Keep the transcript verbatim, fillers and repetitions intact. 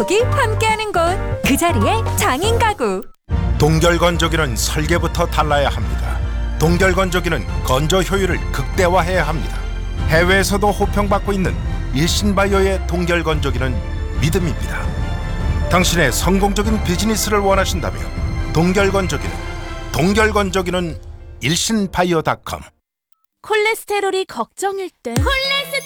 행복이 함께하는 곳, 그 자리에 장인 가구. 동결건조기는 설계부터 달라야 합니다. 동결건조기는 건조 효율을 극대화해야 합니다. 해외에서도 호평받고 있는 일신바이오의 동결건조기는 믿음입니다. 당신의 성공적인 비즈니스를 원하신다면 동결건조기는 동결건조기는 일신바이오 닷컴. 콜레스테롤이 걱정일 땐 콜레스테롤